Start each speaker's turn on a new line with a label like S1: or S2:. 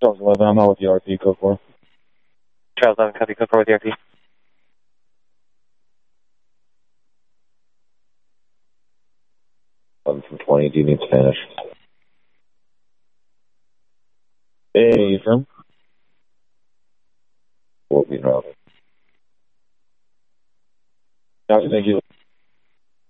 S1: Charles 11, I'm out with the RP, code 4.
S2: Charles 11, copy, code 4 with the RP.
S3: I'm from 20, do you need Spanish?
S1: Hey, firm.
S3: Will be routed.
S1: Copy, thank you.